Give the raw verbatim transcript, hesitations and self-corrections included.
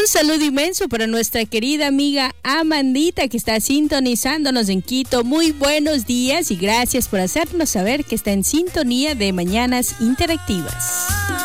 Un saludo inmenso para nuestra querida amiga Amandita, que está sintonizándonos en Quito. Muy buenos días y gracias por hacernos saber que está en sintonía de Mañanas Interactivas.